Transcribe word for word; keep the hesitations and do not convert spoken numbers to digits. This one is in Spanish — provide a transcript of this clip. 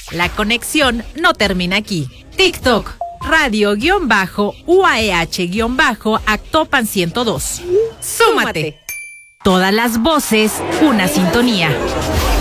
La conexión no termina aquí. TikTok, radio-U A E H-Actopan ciento dos. ¡Súmate! Todas las voces, una sintonía.